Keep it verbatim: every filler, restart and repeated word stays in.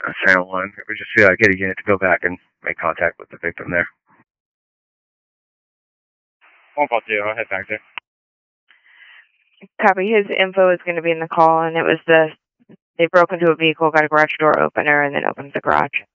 San Juan. We just uh, get a unit to go back and make contact with the victim there. One call two. I'll head back there. Copy. His info is going to be in the call, and it was the they broke into a vehicle, got a garage door opener, and then opened the garage.